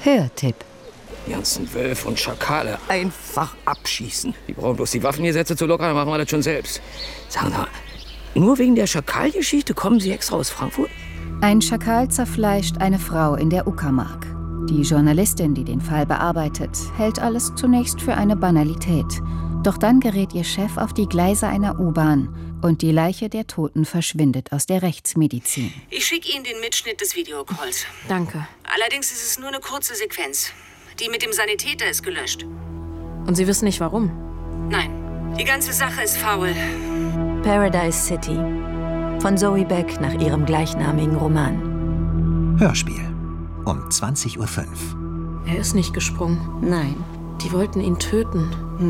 Hörtipp. Die ganzen Wölfe und Schakale einfach abschießen. Die brauchen bloß die Waffengesetze zu lockern, dann machen wir das schon selbst. Sagen Sie mal, nur wegen der Schakalgeschichte kommen Sie extra aus Frankfurt? Ein Schakal zerfleischt eine Frau in der Uckermark. Die Journalistin, die den Fall bearbeitet, hält alles zunächst für eine Banalität. Doch dann gerät ihr Chef auf die Gleise einer U-Bahn und die Leiche der Toten verschwindet aus der Rechtsmedizin. Ich schicke Ihnen den Mitschnitt des Videocalls. Danke. Allerdings ist es nur eine kurze Sequenz. Die mit dem Sanitäter ist gelöscht. Und Sie wissen nicht, warum? Nein, die ganze Sache ist faul. Paradise City. Von Zoe Beck nach ihrem gleichnamigen Roman. Hörspiel. Um 20:05 Uhr. Er ist nicht gesprungen. Nein. Die wollten ihn töten.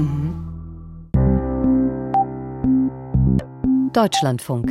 Deutschlandfunk.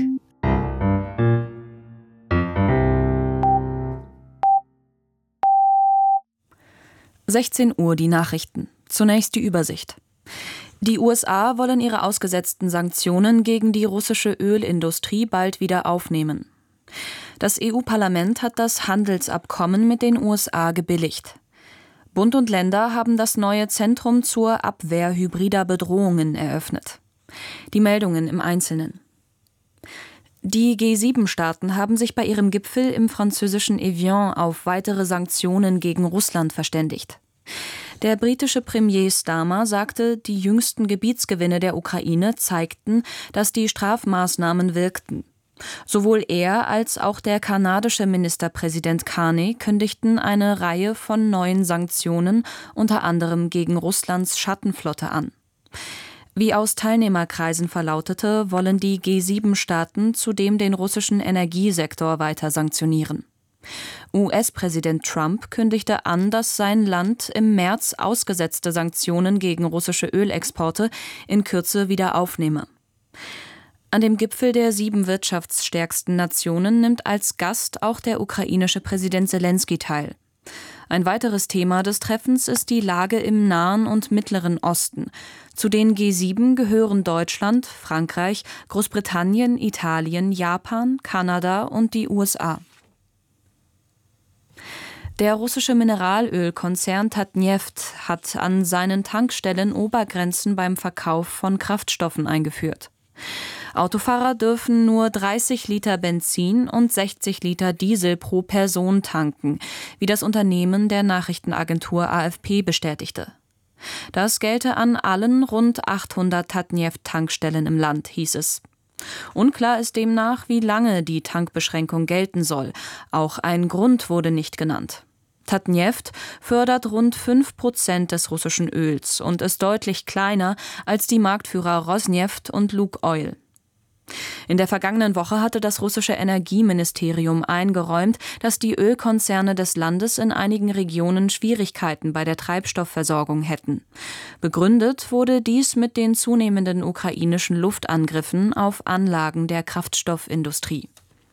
Uhr die Nachrichten. Zunächst die Übersicht. Die USA wollen ihre ausgesetzten Sanktionen gegen die russische Ölindustrie bald wieder aufnehmen. Das EU-Parlament hat das Handelsabkommen mit den USA gebilligt. Bund und Länder haben das neue Zentrum zur Abwehr hybrider Bedrohungen eröffnet. Die Meldungen im Einzelnen. Die G7-Staaten haben sich bei ihrem Gipfel im französischen Evian auf weitere Sanktionen gegen Russland verständigt. Der britische Premier Starmer sagte, die jüngsten Gebietsgewinne der Ukraine zeigten, dass die Strafmaßnahmen wirkten. Sowohl er als auch der kanadische Ministerpräsident Carney kündigten eine Reihe von neuen Sanktionen, unter anderem gegen Russlands Schattenflotte, an. Wie aus Teilnehmerkreisen verlautete, wollen die G7-Staaten zudem den russischen Energiesektor weiter sanktionieren. US-Präsident Trump kündigte an, dass sein Land im März ausgesetzte Sanktionen gegen russische Ölexporte in Kürze wieder aufnehme. An dem Gipfel der 7 wirtschaftsstärksten Nationen nimmt als Gast auch der ukrainische Präsident Selenskyj teil. Ein weiteres Thema des Treffens ist die Lage im Nahen und Mittleren Osten. Zu den G7 gehören Deutschland, Frankreich, Großbritannien, Italien, Japan, Kanada und die USA. Der russische Mineralölkonzern Tatneft hat an seinen Tankstellen Obergrenzen beim Verkauf von Kraftstoffen eingeführt. Autofahrer dürfen nur 30 Liter Benzin und 60 Liter Diesel pro Person tanken, wie das Unternehmen der Nachrichtenagentur AFP bestätigte. Das gelte an allen rund 800 Tatneft-Tankstellen im Land, hieß es. Unklar ist demnach, wie lange die Tankbeschränkung gelten soll. Auch ein Grund wurde nicht genannt. Tatneft fördert rund 5% des russischen Öls und ist deutlich kleiner als die Marktführer Rosneft und Lukoil. In der vergangenen Woche hatte das russische Energieministerium eingeräumt, dass die Ölkonzerne des Landes in einigen Regionen Schwierigkeiten bei der Treibstoffversorgung hätten. Begründet wurde dies mit den zunehmenden ukrainischen Luftangriffen auf Anlagen der Kraftstoffindustrie.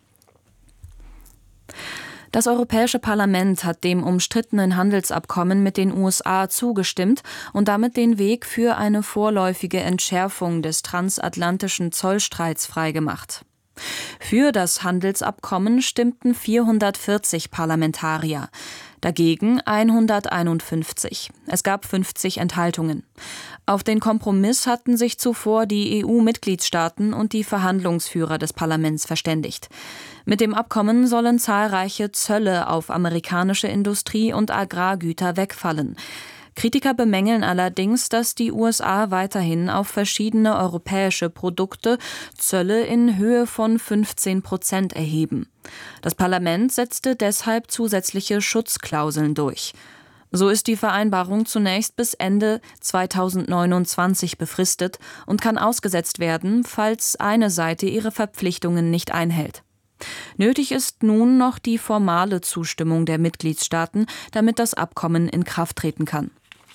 Das Europäische Parlament hat dem umstrittenen Handelsabkommen mit den USA zugestimmt und damit den Weg für eine vorläufige Entschärfung des transatlantischen Zollstreits freigemacht. Für das Handelsabkommen stimmten 440 Parlamentarier, dagegen 151. Es gab 50 Enthaltungen. Auf den Kompromiss hatten sich zuvor die EU-Mitgliedstaaten und die Verhandlungsführer des Parlaments verständigt. Mit dem Abkommen sollen zahlreiche Zölle auf amerikanische Industrie- und Agrargüter wegfallen. Kritiker bemängeln allerdings, dass die USA weiterhin auf verschiedene europäische Produkte Zölle in Höhe von 15% erheben. Das Parlament setzte deshalb zusätzliche Schutzklauseln durch. So ist die Vereinbarung zunächst bis Ende 2029 befristet und kann ausgesetzt werden, falls eine Seite ihre Verpflichtungen nicht einhält. Nötig ist nun noch die formale Zustimmung der Mitgliedstaaten, damit das Abkommen in Kraft treten kann.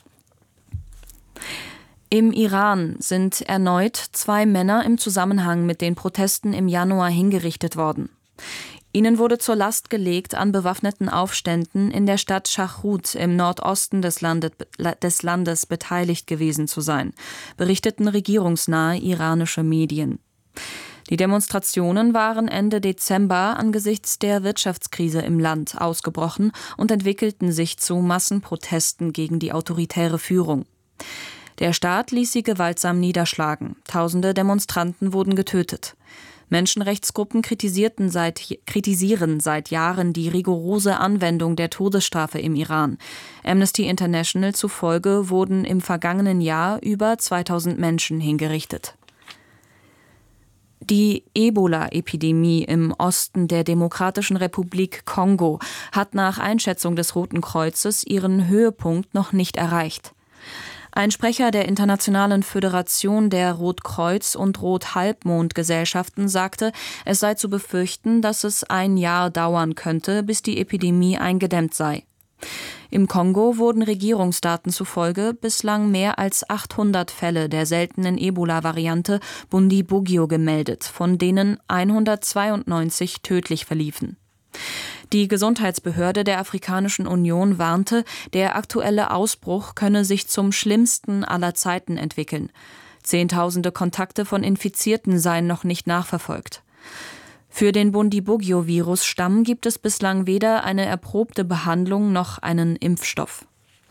Im Iran sind erneut 2 Männer im Zusammenhang mit den Protesten im Januar hingerichtet worden. Ihnen wurde zur Last gelegt, an bewaffneten Aufständen in der Stadt Shahroud im Nordosten des Landes beteiligt gewesen zu sein, berichteten regierungsnahe iranische Medien. Die Demonstrationen waren Ende Dezember angesichts der Wirtschaftskrise im Land ausgebrochen und entwickelten sich zu Massenprotesten gegen die autoritäre Führung. Der Staat ließ sie gewaltsam niederschlagen. Tausende Demonstranten wurden getötet. Menschenrechtsgruppen kritisieren seit Jahren die rigorose Anwendung der Todesstrafe im Iran. Amnesty International zufolge wurden im vergangenen Jahr über 2000 Menschen hingerichtet. Die Ebola-Epidemie im Osten der Demokratischen Republik Kongo hat nach Einschätzung des Roten Kreuzes ihren Höhepunkt noch nicht erreicht. Ein Sprecher der Internationalen Föderation der Rotkreuz- und Rothalbmond-Gesellschaften sagte, es sei zu befürchten, dass es ein Jahr dauern könnte, bis die Epidemie eingedämmt sei. Im Kongo wurden Regierungsdaten zufolge bislang mehr als 800 Fälle der seltenen Ebola-Variante Bundibugyo gemeldet, von denen 192 tödlich verliefen. Die Gesundheitsbehörde der Afrikanischen Union warnte, der aktuelle Ausbruch könne sich zum schlimmsten aller Zeiten entwickeln. Zehntausende Kontakte von Infizierten seien noch nicht nachverfolgt. Für den Bundibugyo-Virus-Stamm gibt es bislang weder eine erprobte Behandlung noch einen Impfstoff.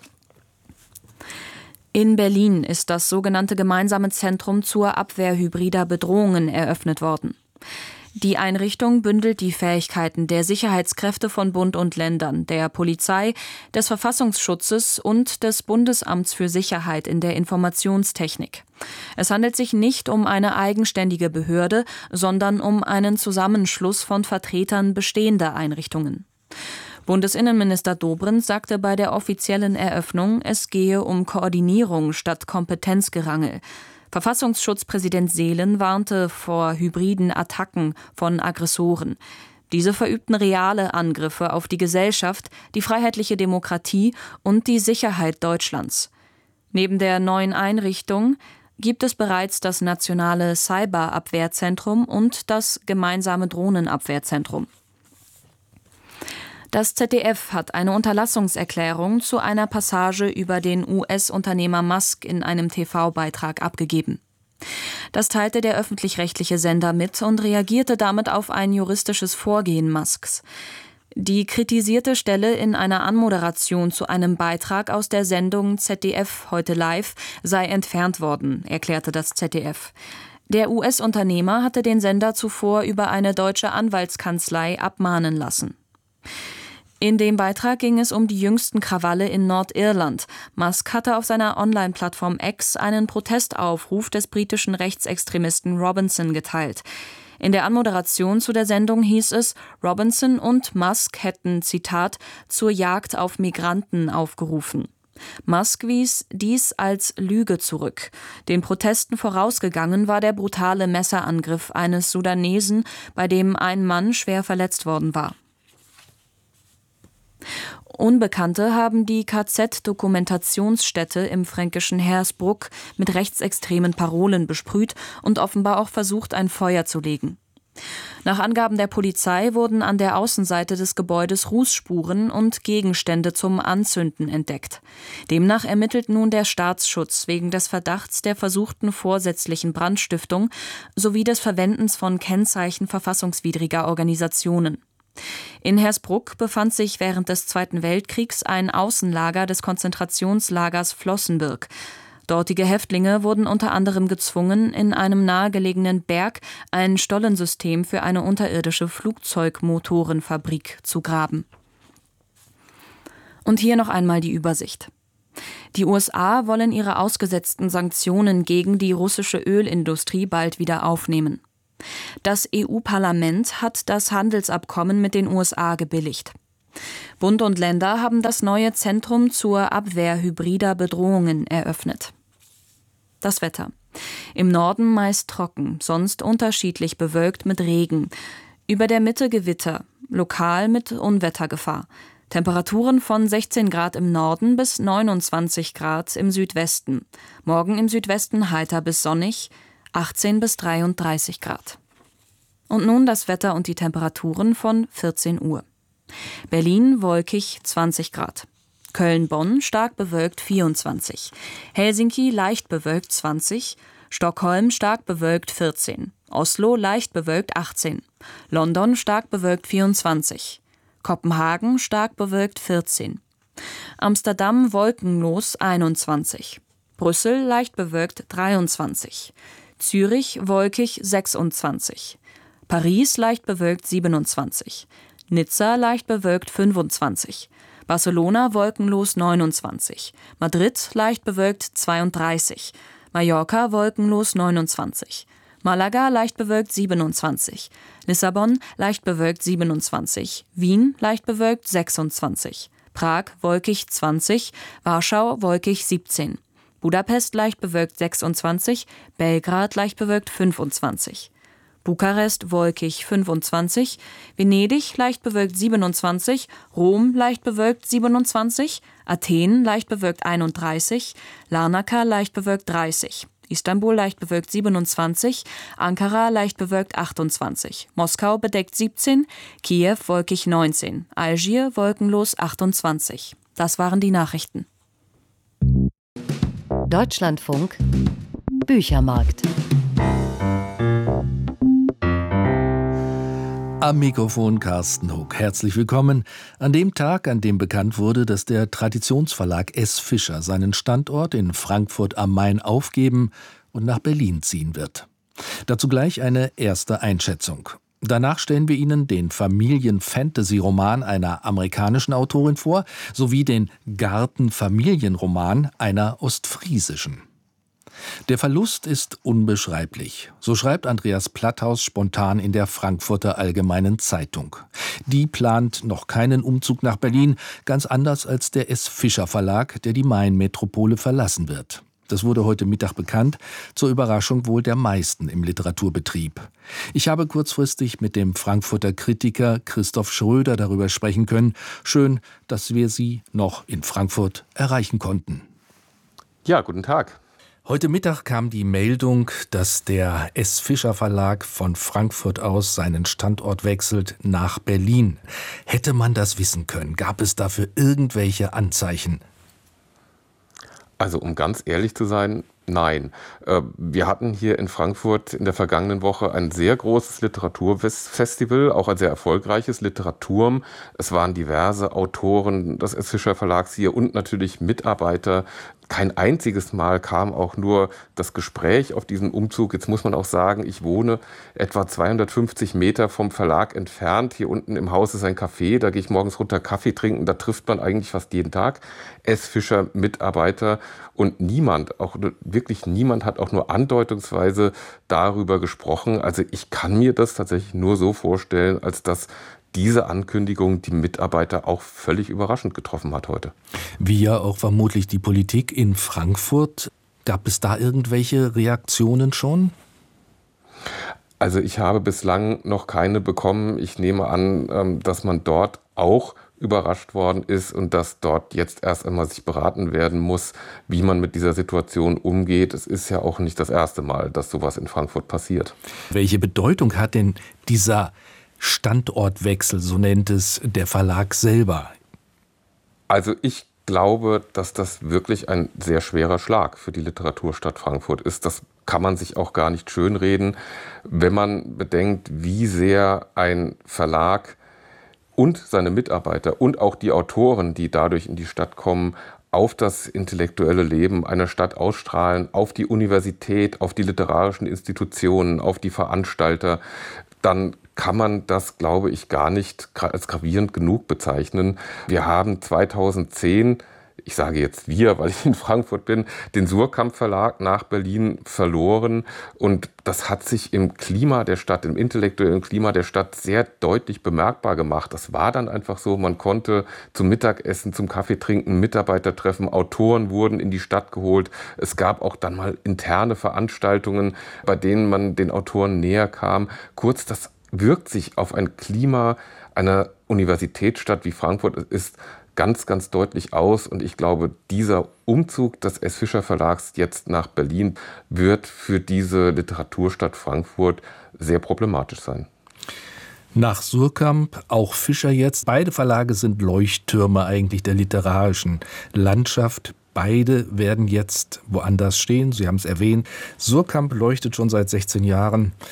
In Berlin ist das sogenannte Gemeinsame Zentrum zur Abwehr hybrider Bedrohungen eröffnet worden. Die Einrichtung bündelt die Fähigkeiten der Sicherheitskräfte von Bund und Ländern, der Polizei, des Verfassungsschutzes und des Bundesamts für Sicherheit in der Informationstechnik. Es handelt sich nicht um eine eigenständige Behörde, sondern um einen Zusammenschluss von Vertretern bestehender Einrichtungen. Bundesinnenminister Dobrindt sagte bei der offiziellen Eröffnung, es gehe um Koordinierung statt Kompetenzgerangel. Verfassungsschutzpräsident Seelen warnte vor hybriden Attacken von Aggressoren. Diese verübten reale Angriffe auf die Gesellschaft, die freiheitliche Demokratie und die Sicherheit Deutschlands. Neben der neuen Einrichtung gibt es bereits das nationale Cyberabwehrzentrum und das gemeinsame Drohnenabwehrzentrum. Das ZDF hat eine Unterlassungserklärung zu einer Passage über den US-Unternehmer Musk in einem TV-Beitrag abgegeben. Das teilte der öffentlich-rechtliche Sender mit und reagierte damit auf ein juristisches Vorgehen Musks. Die kritisierte Stelle in einer Anmoderation zu einem Beitrag aus der Sendung ZDF heute live sei entfernt worden, erklärte das ZDF. Der US-Unternehmer hatte den Sender zuvor über eine deutsche Anwaltskanzlei abmahnen lassen. In dem Beitrag ging es um die jüngsten Krawalle in Nordirland. Musk hatte auf seiner Online-Plattform X einen Protestaufruf des britischen Rechtsextremisten Robinson geteilt. In der Anmoderation zu der Sendung hieß es, Robinson und Musk hätten, Zitat, zur Jagd auf Migranten aufgerufen. Musk wies dies als Lüge zurück. Den Protesten vorausgegangen war der brutale Messerangriff eines Sudanesen, bei dem ein Mann schwer verletzt worden war. Unbekannte haben die KZ-Dokumentationsstätte im fränkischen Hersbruck mit rechtsextremen Parolen besprüht und offenbar auch versucht, ein Feuer zu legen. Nach Angaben der Polizei wurden an der Außenseite des Gebäudes Rußspuren und Gegenstände zum Anzünden entdeckt. Demnach ermittelt nun der Staatsschutz wegen des Verdachts der versuchten vorsätzlichen Brandstiftung sowie des Verwendens von Kennzeichen verfassungswidriger Organisationen. In Hersbruck befand sich während des Zweiten Weltkriegs ein Außenlager des Konzentrationslagers Flossenbürg. Dortige Häftlinge wurden unter anderem gezwungen, in einem nahegelegenen Berg ein Stollensystem für eine unterirdische Flugzeugmotorenfabrik zu graben. Und hier noch einmal die Übersicht. Die USA wollen ihre ausgesetzten Sanktionen gegen die russische Ölindustrie bald wieder aufnehmen. Das EU-Parlament hat das Handelsabkommen mit den USA gebilligt. Bund und Länder haben das neue Zentrum zur Abwehr hybrider Bedrohungen eröffnet. Das Wetter. Im Norden meist trocken, sonst unterschiedlich bewölkt mit Regen. Über der Mitte Gewitter, lokal mit Unwettergefahr. Temperaturen von 16 Grad im Norden bis 29 Grad im Südwesten. Morgen im Südwesten heiter bis sonnig, 18 bis 33 Grad. Und nun das Wetter und die Temperaturen von 14 Uhr. Berlin wolkig 20 Grad. Köln-Bonn stark bewölkt 24. Helsinki leicht bewölkt 20. Stockholm stark bewölkt 14. Oslo leicht bewölkt 18, London stark bewölkt 24, Kopenhagen stark bewölkt 14, Amsterdam wolkenlos 21, Brüssel leicht bewölkt 23, Zürich wolkig 26, Paris leicht bewölkt 27, Nizza leicht bewölkt 25, Barcelona wolkenlos 29, Madrid leicht bewölkt 32, Mallorca wolkenlos 29, Malaga leicht bewölkt 27, Lissabon leicht bewölkt 27, Wien leicht bewölkt 26, Prag wolkig 20, Warschau wolkig 17, Budapest leicht bewölkt 26, Belgrad leicht bewölkt 25, Bukarest wolkig 25, Venedig leicht bewölkt 27, Rom leicht bewölkt 27, Athen leicht bewölkt 31, Larnaca leicht bewölkt 30, Istanbul leicht bewölkt 27, Ankara leicht bewölkt 28, Moskau bedeckt 17, Kiew wolkig 19, Algier wolkenlos 28. Das waren die Nachrichten. Deutschlandfunk Büchermarkt. Am Mikrofon Carsten Huck. Herzlich willkommen an dem Tag, an dem bekannt wurde, dass der Traditionsverlag S. Fischer seinen Standort in Frankfurt am Main aufgeben und nach Berlin ziehen wird. Dazu gleich eine erste Einschätzung. Danach stellen wir Ihnen den Familien-Fantasy-Roman einer amerikanischen Autorin vor, sowie den Garten-Familienroman einer ostfriesischen. Der Verlust ist unbeschreiblich, so schreibt Andreas Platthaus spontan in der Frankfurter Allgemeinen Zeitung. Die plant noch keinen Umzug nach Berlin, ganz anders als der S. Fischer Verlag, der die Main-Metropole verlassen wird. Das wurde heute Mittag bekannt, zur Überraschung wohl der meisten im Literaturbetrieb. Ich habe kurzfristig mit dem Frankfurter Kritiker Christoph Schröder darüber sprechen können. Schön, dass wir Sie noch in Frankfurt erreichen konnten. Ja, guten Tag. Heute Mittag kam die Meldung, dass der S. Fischer Verlag von Frankfurt aus seinen Standort wechselt nach Berlin. Hätte man das wissen können? Gab es dafür irgendwelche Anzeichen? Also um ganz ehrlich zu sein, nein. Wir hatten hier in Frankfurt in der vergangenen Woche ein sehr großes Literaturfestival, auch ein sehr erfolgreiches Literaturm. Es waren diverse Autoren des S. Fischer Verlags hier und natürlich Mitarbeiter. Kein einziges Mal kam auch nur das Gespräch auf diesen Umzug. Jetzt muss man auch sagen, ich wohne etwa 250 Meter vom Verlag entfernt. Hier unten im Haus ist ein Café, da gehe ich morgens runter Kaffee trinken. Da trifft man eigentlich fast jeden Tag S. Fischer Mitarbeiter. Und niemand, auch wirklich niemand hat auch nur andeutungsweise darüber gesprochen. Also ich kann mir das tatsächlich nur so vorstellen, als dass diese Ankündigung die Mitarbeiter auch völlig überraschend getroffen hat heute. Wie ja auch vermutlich die Politik in Frankfurt. Gab es da irgendwelche Reaktionen schon? Also ich habe bislang noch keine bekommen. Ich nehme an, dass man dort auch überrascht worden ist und dass dort jetzt erst einmal sich beraten werden muss, wie man mit dieser Situation umgeht. Es ist ja auch nicht das erste Mal, dass sowas in Frankfurt passiert. Welche Bedeutung hat denn dieser Standortwechsel, so nennt es der Verlag selber? Also ich glaube, dass das wirklich ein sehr schwerer Schlag für die Literaturstadt Frankfurt ist. Das kann man sich auch gar nicht schönreden, wenn man bedenkt, wie sehr ein Verlag und seine Mitarbeiter und auch die Autoren, die dadurch in die Stadt kommen, auf das intellektuelle Leben einer Stadt ausstrahlen, auf die Universität, auf die literarischen Institutionen, auf die Veranstalter, dann kann man das, glaube ich, gar nicht als gravierend genug bezeichnen. Wir haben 2010, ich sage jetzt wir, weil ich in Frankfurt bin, den Suhrkamp Verlag nach Berlin verloren. Und das hat sich im Klima der Stadt, im intellektuellen Klima der Stadt sehr deutlich bemerkbar gemacht. Das war dann einfach so, man konnte zum Mittagessen, zum Kaffee trinken, Mitarbeiter treffen, Autoren wurden in die Stadt geholt. Es gab auch dann mal interne Veranstaltungen, bei denen man den Autoren näher kam. Kurz, das wirkt sich auf ein Klima einer Universitätsstadt wie Frankfurt ist ganz, ganz deutlich aus. Und ich glaube, dieser Umzug des S. Fischer Verlags jetzt nach Berlin wird für diese Literaturstadt Frankfurt sehr problematisch sein. Nach Suhrkamp, auch Fischer jetzt. Beide Verlage sind Leuchttürme eigentlich der literarischen Landschaft. Beide werden jetzt woanders stehen. Sie haben es erwähnt. Suhrkamp leuchtet schon seit 16 Jahren.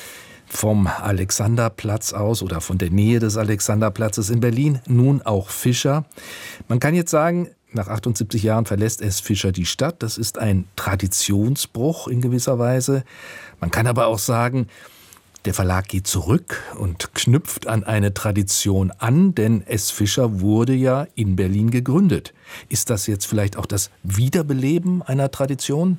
vom Alexanderplatz aus oder von der Nähe des Alexanderplatzes in Berlin, nun auch Fischer. Man kann jetzt sagen, nach 78 Jahren verlässt S. Fischer die Stadt. Das ist ein Traditionsbruch in gewisser Weise. Man kann aber auch sagen, der Verlag geht zurück und knüpft an eine Tradition an, denn S. Fischer wurde ja in Berlin gegründet. Ist das jetzt vielleicht auch das Wiederbeleben einer Tradition?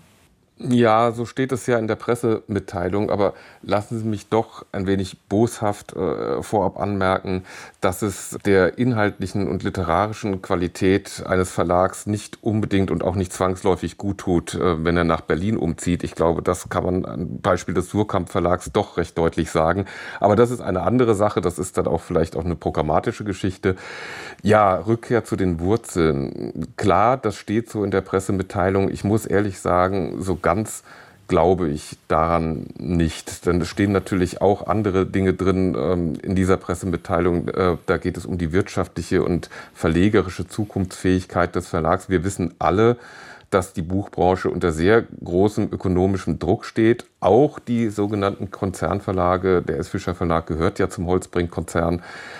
Ja, so steht es ja in der Pressemitteilung, aber lassen Sie mich doch ein wenig boshaft vorab anmerken, dass es der inhaltlichen und literarischen Qualität eines Verlags nicht unbedingt und auch nicht zwangsläufig gut tut, wenn er nach Berlin umzieht. Ich glaube, das kann man am Beispiel des Suhrkamp Verlags doch recht deutlich sagen. Aber das ist eine andere Sache, das ist dann auch vielleicht auch eine programmatische Geschichte. Ja, Rückkehr zu den Wurzeln. Klar, das steht so in der Pressemitteilung. Ich muss ehrlich sagen, so ganz glaube ich daran nicht. Denn es stehen natürlich auch andere Dinge drin in dieser Pressemitteilung. Da geht es um die wirtschaftliche und verlegerische Zukunftsfähigkeit des Verlags. Wir wissen alle, dass die Buchbranche unter sehr großem ökonomischem Druck steht. Auch die sogenannten Konzernverlage, der S. Fischer Verlag gehört ja zum Holzbrink-Konzern,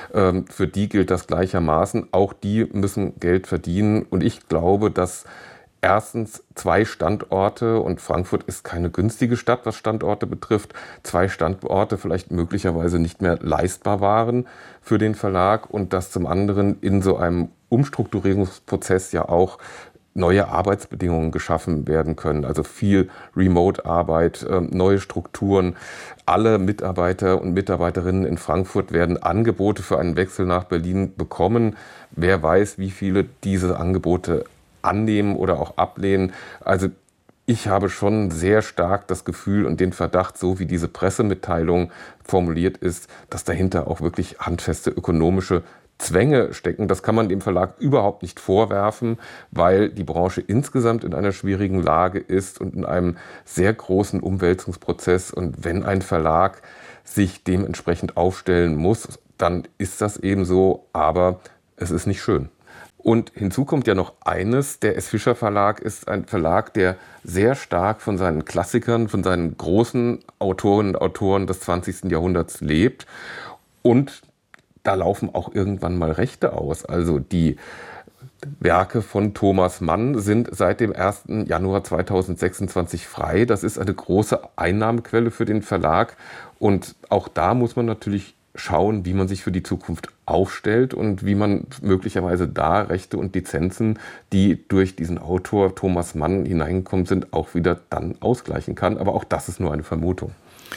für die gilt das gleichermaßen. Auch die müssen Geld verdienen. Und ich glaube, dass erstens 2 Standorte, und Frankfurt ist keine günstige Stadt, was Standorte betrifft, 2 Standorte vielleicht möglicherweise nicht mehr leistbar waren für den Verlag und dass zum anderen in so einem Umstrukturierungsprozess ja auch neue Arbeitsbedingungen geschaffen werden können. Also viel Remote-Arbeit, neue Strukturen. Alle Mitarbeiter und Mitarbeiterinnen in Frankfurt werden Angebote für einen Wechsel nach Berlin bekommen. Wer weiß, wie viele diese Angebote annehmen oder auch ablehnen. Also ich habe schon sehr stark das Gefühl und den Verdacht, so wie diese Pressemitteilung formuliert ist, dass dahinter auch wirklich handfeste ökonomische Zwänge stecken. Das kann man dem Verlag überhaupt nicht vorwerfen, weil die Branche insgesamt in einer schwierigen Lage ist und in einem sehr großen Umwälzungsprozess. Und wenn ein Verlag sich dementsprechend aufstellen muss, dann ist das eben so, aber es ist nicht schön. Und hinzu kommt ja noch eines, der S. Fischer Verlag ist ein Verlag, der sehr stark von seinen Klassikern, von seinen großen Autorinnen und Autoren des 20. Jahrhunderts lebt. Und da laufen auch irgendwann mal Rechte aus. Also die Werke von Thomas Mann sind seit dem 1. Januar 2026 frei. Das ist eine große Einnahmequelle für den Verlag. Und auch da muss man natürlich schauen, wie man sich für die Zukunft aufstellt und wie man möglicherweise da Rechte und Lizenzen, die durch diesen Autor Thomas Mann hineingekommen sind, auch wieder dann ausgleichen kann. Aber auch das ist nur eine Vermutung.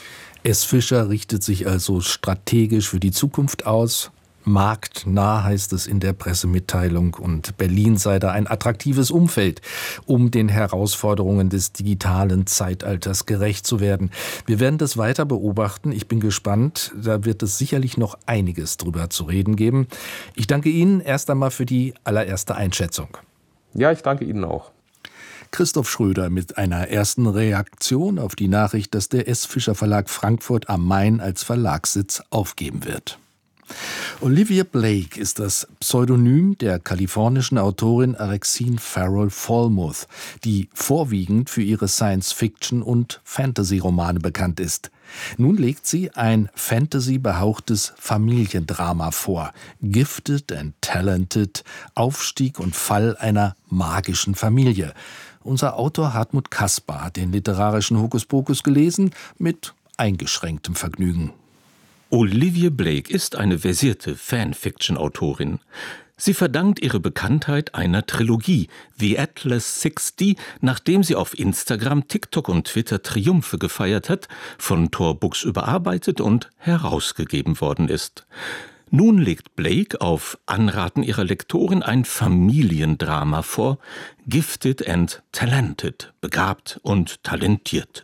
S. Fischer richtet sich also strategisch für die Zukunft aus. Marktnah heißt es in der Pressemitteilung, und Berlin sei da ein attraktives Umfeld, um den Herausforderungen des digitalen Zeitalters gerecht zu werden. Wir werden das weiter beobachten. Ich bin gespannt. Da wird es sicherlich noch einiges drüber zu reden geben. Ich danke Ihnen erst einmal für die allererste Einschätzung. Ja, ich danke Ihnen auch. Christoph Schröder mit einer ersten Reaktion auf die Nachricht, dass der S. Fischer Verlag Frankfurt am Main als Verlagssitz aufgeben wird. Olivia Blake ist das Pseudonym der kalifornischen Autorin Alexine Farrell Falmouth, die vorwiegend für ihre Science-Fiction- und Fantasy-Romane bekannt ist. Nun legt sie ein Fantasy-behauchtes Familiendrama vor. Gifted and Talented, Aufstieg und Fall einer magischen Familie. Unser Autor Hartmut Kaspar hat den literarischen Hokuspokus gelesen, mit eingeschränktem Vergnügen. Olivia Blake ist eine versierte Fanfiction-Autorin. Sie verdankt ihre Bekanntheit einer Trilogie, The Atlas 60, nachdem sie auf Instagram, TikTok und Twitter Triumphe gefeiert hat, von Tor Books überarbeitet und herausgegeben worden ist. Nun legt Blake auf Anraten ihrer Lektorin ein Familiendrama vor, Gifted and Talented, begabt und talentiert.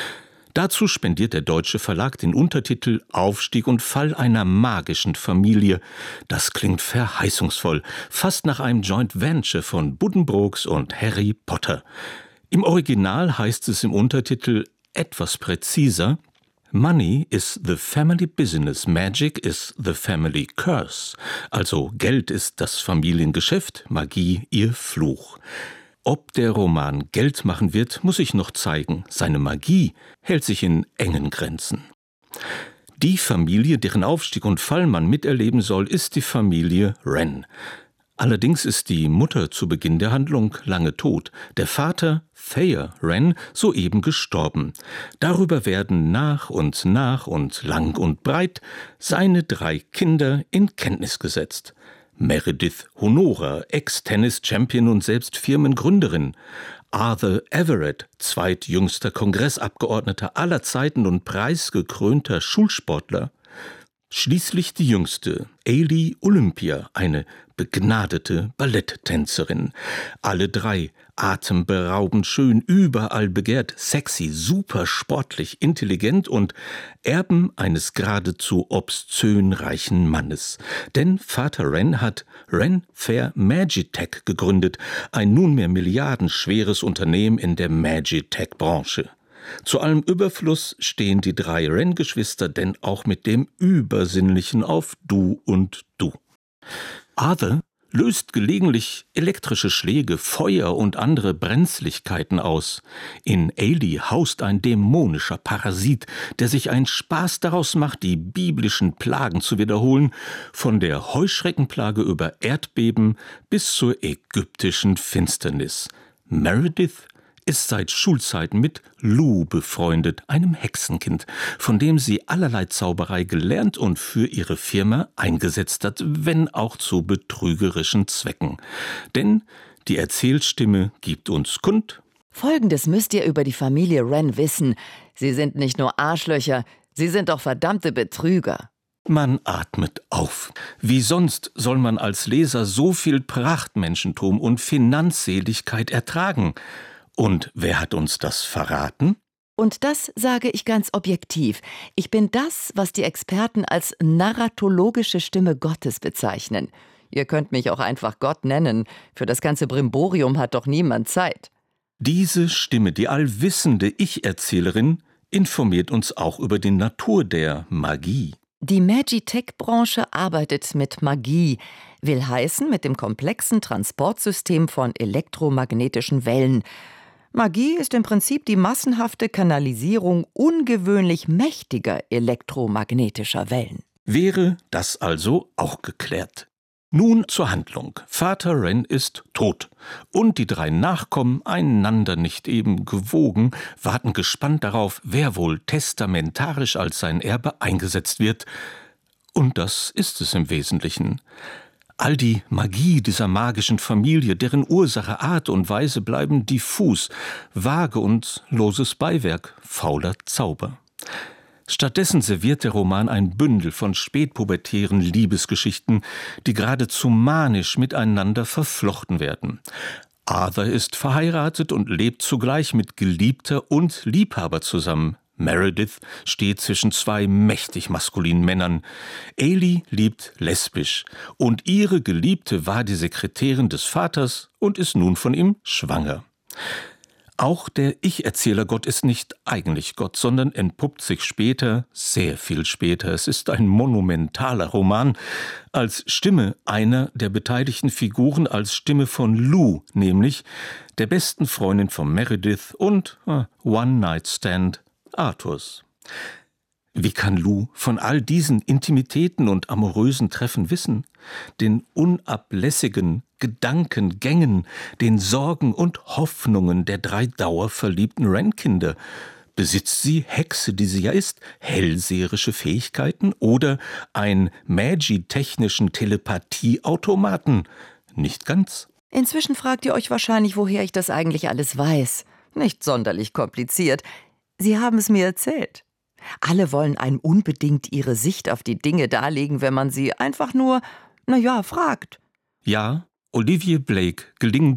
Dazu spendiert der deutsche Verlag den Untertitel Aufstieg und Fall einer magischen Familie. Das klingt verheißungsvoll, fast nach einem Joint Venture von Buddenbrooks und Harry Potter. Im Original heißt es im Untertitel etwas präziser: Money is the family business, magic is the family curse. Also Geld ist das Familiengeschäft, Magie ihr Fluch. Ob der Roman Geld machen wird, muss sich noch zeigen. Seine Magie hält sich in engen Grenzen. Die Familie, deren Aufstieg und Fall man miterleben soll, ist die Familie Wren. Allerdings ist die Mutter zu Beginn der Handlung lange tot, der Vater, Thayer Wren, soeben gestorben. Darüber werden nach und lang und breit seine 3 Kinder in Kenntnis gesetzt. Meredith Honora, Ex-Tennis-Champion und selbst Firmengründerin. Arthur Everett, zweitjüngster Kongressabgeordneter aller Zeiten und preisgekrönter Schulsportler. Schließlich die jüngste, Ailey Olympia, eine begnadete Balletttänzerin. Alle 3 atemberaubend schön, überall begehrt, sexy, super sportlich, intelligent und Erben eines geradezu obszön reichen Mannes. Denn Vater Wren hat Wren Fair Magitech gegründet, ein nunmehr milliardenschweres Unternehmen in der Magitech-Branche. Zu allem Überfluss stehen die 3 Wren-Geschwister denn auch mit dem Übersinnlichen auf Du und Du. Arthur löst gelegentlich elektrische Schläge, Feuer und andere Brenzlichkeiten aus. In Ailey haust ein dämonischer Parasit, der sich einen Spaß daraus macht, die biblischen Plagen zu wiederholen, von der Heuschreckenplage über Erdbeben bis zur ägyptischen Finsternis. Meredith ist seit Schulzeiten mit Lou befreundet, einem Hexenkind, von dem sie allerlei Zauberei gelernt und für ihre Firma eingesetzt hat, wenn auch zu betrügerischen Zwecken. Denn die Erzählstimme gibt uns kund: Folgendes müsst ihr über die Familie Wren wissen. Sie sind nicht nur Arschlöcher, sie sind auch verdammte Betrüger. Man atmet auf. Wie sonst soll man als Leser so viel Prachtmenschentum und Finanzseligkeit ertragen? Und wer hat uns das verraten? Und das sage ich ganz objektiv. Ich bin das, was die Experten als narratologische Stimme Gottes bezeichnen. Ihr könnt mich auch einfach Gott nennen. Für das ganze Brimborium hat doch niemand Zeit. Diese Stimme, die allwissende Ich-Erzählerin, informiert uns auch über die Natur der Magie. Die Magitech-Branche arbeitet mit Magie, will heißen mit dem komplexen Transportsystem von elektromagnetischen Wellen. Magie ist im Prinzip die massenhafte Kanalisierung ungewöhnlich mächtiger elektromagnetischer Wellen. Wäre das also auch geklärt? Nun zur Handlung. Vater Wren ist tot und die 3 Nachkommen, einander nicht eben gewogen, warten gespannt darauf, wer wohl testamentarisch als sein Erbe eingesetzt wird. Und das ist es im Wesentlichen. All die Magie dieser magischen Familie, deren Ursache, Art und Weise bleiben diffus, vage und loses Beiwerk, fauler Zauber. Stattdessen serviert der Roman ein Bündel von spätpubertären Liebesgeschichten, die geradezu manisch miteinander verflochten werden. Arthur ist verheiratet und lebt zugleich mit Geliebter und Liebhaber zusammen. Meredith steht zwischen 2 mächtig maskulinen Männern. Ailey liebt lesbisch und ihre Geliebte war die Sekretärin des Vaters und ist nun von ihm schwanger. Auch der Ich-Erzähler-Gott ist nicht eigentlich Gott, sondern entpuppt sich später, sehr viel später, es ist ein monumentaler Roman, als Stimme einer der beteiligten Figuren, als Stimme von Lou, nämlich der besten Freundin von Meredith und One-Night-Stand Arthurs. Wie kann Lou von all diesen Intimitäten und amorösen Treffen wissen? Den unablässigen Gedankengängen, den Sorgen und Hoffnungen der 3 dauerverliebten Wren-Kinder. Besitzt sie, Hexe, die sie ja ist, hellseherische Fähigkeiten oder einen magitechnischen Telepathieautomaten? Nicht ganz. Inzwischen fragt ihr euch wahrscheinlich, woher ich das eigentlich alles weiß. Nicht sonderlich kompliziert. Sie haben es mir erzählt. Alle wollen einem unbedingt ihre Sicht auf die Dinge darlegen, wenn man sie einfach nur, fragt. Ja, Olivia Blake gelingen